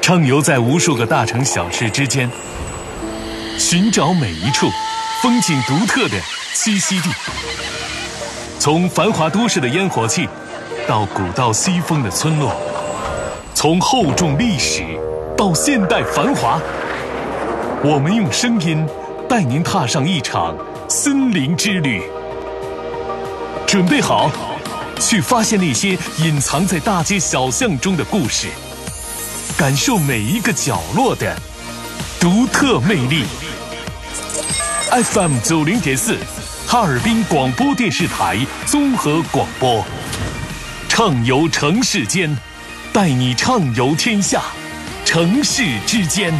畅游在无数个大城小事之间，寻找每一处风景独特的栖息地。从繁华都市的烟火气，到古道西风的村落，从厚重历史到现代繁华，我们用声音带您踏上一场森林之旅。准备好，去发现那些隐藏在大街小巷中的故事，感受每一个角落的独特魅力。FM 90.4，哈尔滨广播电视台综合广播，畅游城市间，带你畅游天下，城市之间。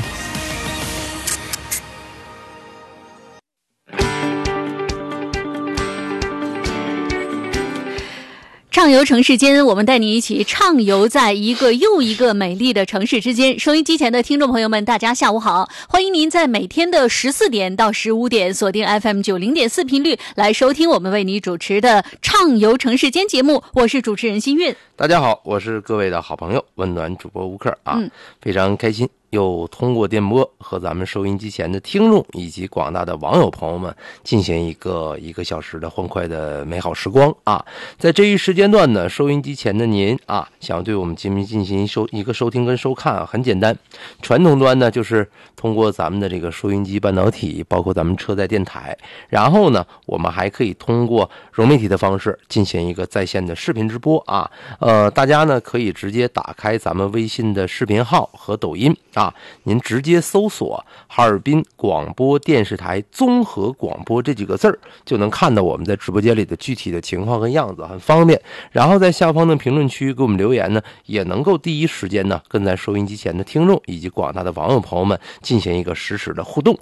畅游城市间，我们带你一起畅游在一个又一个美丽的城市之间。收音机前的听众朋友们，大家下午好，欢迎您在每天的14点到15点锁定 FM 90.4频率来收听我们为你主持的畅游城市间节目，我是主持人新韵。 大家好，我是各位的好朋友温暖主播吴克啊，非常开心又通过电波和咱们收音机前的听众以及广大的网友朋友们进行一个小时的欢快的美好时光啊。在这一时间段呢，收音机前的您啊，想要对我们节目进行一个收听跟收看啊，很简单。传统端呢，就是通过咱们的这个收音机半导体，包括咱们车载电台，然后呢，我们还可以通过融媒体的方式进行一个在线的视频直播啊。大家呢可以直接打开咱们微信的视频号和抖音啊，您直接搜索哈尔滨广播电视台综合广播这几个字儿，就能看到我们在直播间里的具体的情况和样子，很方便。然后在下方的评论区给我们留言呢，也能够第一时间呢跟在收音机前的听众以及广大的网友朋友们进行一个实时的互动，